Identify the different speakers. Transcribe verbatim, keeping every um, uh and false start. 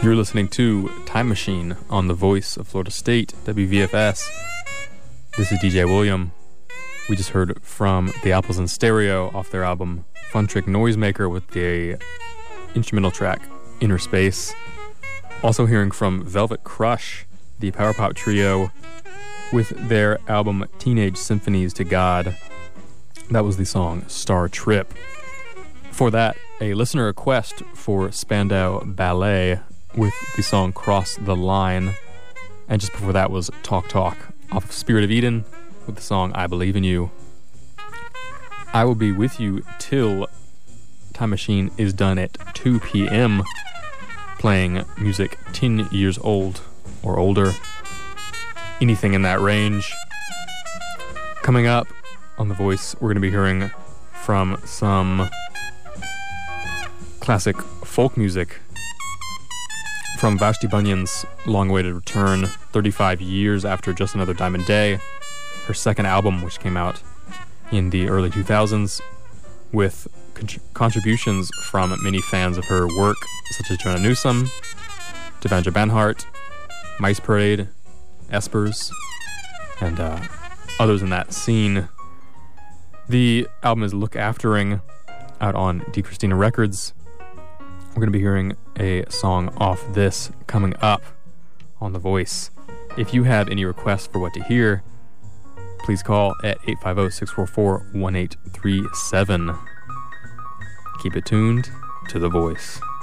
Speaker 1: You're listening to Time Machine on the Voice of Florida State, W V F S. This is D J William. We just heard from the Apples in Stereo off their album Fun Trick Noisemaker with the instrumental track Inner Space. Also hearing from Velvet Crush, the power pop trio, with their album Teenage Symphonies to God. That was the song Star Trip. Before that, a listener request for Spandau Ballet with the song Cross the Line. And just before that was Talk Talk off of Spirit of Eden with the song I Believe in You. I will be with you till Time Machine is done at two p.m. playing music ten years old or older. Anything in that range. Coming up on The Voice, we're going to be hearing from some classic folk music from Vashti Bunyan's long-awaited return, thirty-five years after Just Another Diamond Day, her second album, which came out in the early two thousands, with con- contributions from many fans of her work, such as Joanna Newsom, Devandra Banhart, Mice Parade, Espers, and uh, others in that scene. The album is Look Aftering, out on D. Christina Records. We're going to be hearing a song off this coming up on The Voice. If you have any requests for what to hear, please call at eight five zero, six four four, one eight three seven. Keep it tuned to The Voice.